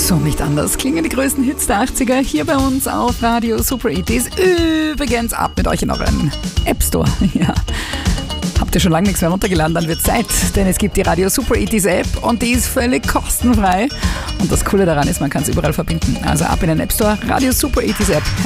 So nicht anders klingen die größten Hits der 80er hier bei uns auf Radio Super 80s. Übrigens ab mit euch in euren App Store. Ja. Habt ihr schon lange nichts mehr runtergeladen, dann wird Zeit, denn es gibt die Radio Super 80s App und die ist völlig kostenfrei. Und das Coole daran ist, man kann es überall verbinden. Also ab in den App Store, Radio Super 80s App.